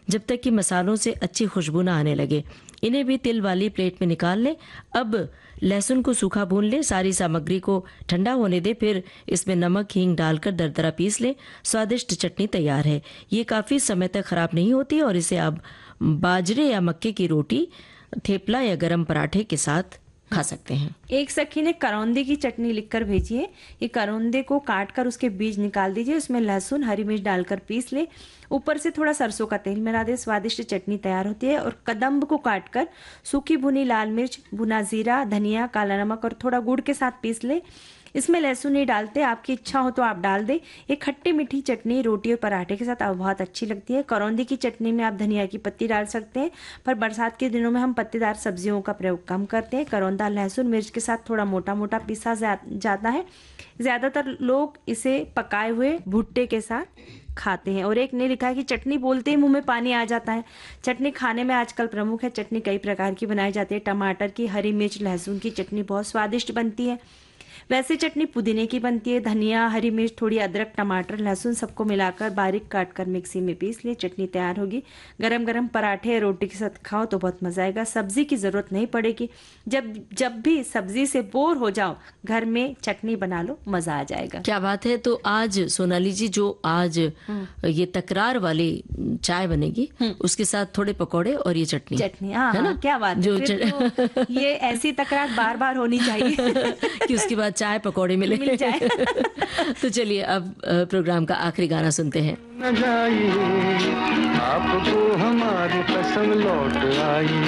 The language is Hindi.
जब तक कि मसालों से अच्छी खुशबू ना आने लगे। इन्हें भी तिल वाली प्लेट में निकाल लें। अब लहसुन को सूखा भून लें, सारी सामग्री को ठंडा होने दें, फिर इसमें नमक हींग डालकर दरदरा पीस लें। स्वादिष्ट चटनी तैयार है। ये काफ़ी समय तक खराब नहीं होती और इसे आप बाजरे या मक्के की रोटी, थेपला या गरम पराठे के साथ खा सकते हैं। एक सखी ने करौंदे की चटनी लिखकर भेजी है। ये करौंदे को काटकर उसके बीज निकाल दीजिए, उसमें लहसुन हरी मिर्च डालकर पीस ले, ऊपर से थोड़ा सरसों का तेल मिला दे, स्वादिष्ट चटनी तैयार होती है। और कदम्ब को काटकर सूखी भुनी लाल मिर्च, भुना जीरा, धनिया, काला नमक और थोड़ा गुड़ के साथ पीस ले। इसमें लहसुन नहीं डालते, आपकी इच्छा हो तो आप डाल दें। एक खट्टी मीठी चटनी रोटी और पराठे के साथ बहुत अच्छी लगती है। करौंदी की चटनी में आप धनिया की पत्ती डाल सकते हैं, पर बरसात के दिनों में हम पत्तेदार सब्जियों का प्रयोग कम करते हैं। करौंदा लहसुन मिर्च के साथ थोड़ा मोटा मोटा पीसा जाता है। ज्यादातर लोग इसे पकाए हुए भुट्टे के साथ खाते हैं। और एक ने लिखा है कि चटनी बोलते ही मुंह में पानी आ जाता है। चटनी खाने में आजकल प्रमुख है। चटनी कई प्रकार की बनाई जाती है। टमाटर की, हरी मिर्च, लहसुन की चटनी बहुत स्वादिष्ट बनती है। वैसे चटनी पुदीने की बनती है। धनिया, हरी मिर्च, थोड़ी अदरक, टमाटर, लहसुन सबको मिलाकर बारीक काटकर मिक्सी में पीस लिए, चटनी तैयार होगी। गरम गरम पराठे या रोटी के साथ खाओ तो बहुत मजा आएगा। सब्जी की जरूरत नहीं पड़ेगी। जब भी सब्जी से बोर हो जाओ, घर में चटनी बना लो, मजा आ जाएगा। क्या बात है। तो आज सोनाली जी, जो आज ये तकरार वाली चाय बनेगी, उसके साथ थोड़े पकौड़े और ये चटनी हाँ है ना? हाँ, क्या बात है। फिर तो ये ऐसी तकरार बार बार होनी चाहिए कि उसके बाद चाय पकौड़े मिल जाए। तो चलिए अब प्रोग्राम का आखिरी गाना सुनते हैं। आपको हमारी कसम लौट आई।